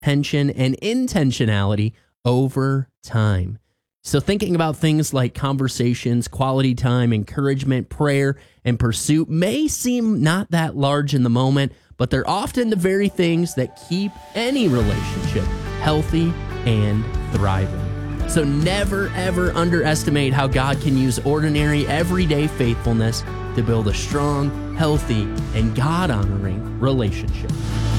tension, and intentionality over time. So thinking about things like conversations, quality time, encouragement, prayer, and pursuit may seem not that large in the moment, but they're often the very things that keep any relationship healthy and thriving. So never, ever underestimate how God can use ordinary, everyday faithfulness to build a strong, healthy, and God-honoring relationship.